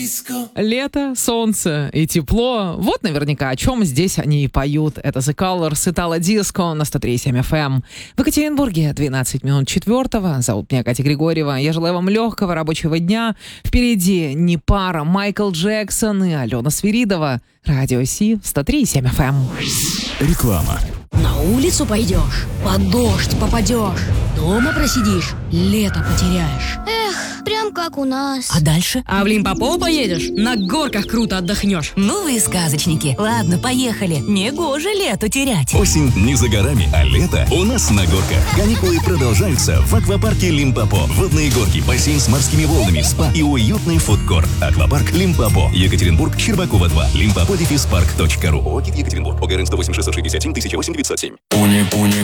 Лето, солнце и тепло. Вот наверняка о чем здесь они и поют. Это The Colors, Итало Диско на 103.7 FM. В Екатеринбурге 12 минут 4-го. Зовут меня Катя Григорьева. Я желаю вам легкого рабочего дня. Впереди не пара Майкл Джексон и Алена Свиридова. Радио Си 103.7 FM. Реклама. На улицу пойдешь, под дождь попадешь, дома просидишь, лето потеряешь. Эх, прям как у нас. А дальше? А в Лимпопо поедешь, на горках круто отдохнешь. Ну вы сказочники. Ладно, поехали. Негоже лето терять. Осень не за горами, а лето у нас на горках. Каникулы продолжаются в аквапарке Лимпопо. Водные горки, бассейн с морскими волнами, спа и уютный фудкорт. Аквапарк Лимпопо. Екатеринбург, Щербакова 2. Limpopo-park.ru. ОГИ Екатеринбург. ОГРН 108 667 1008 907.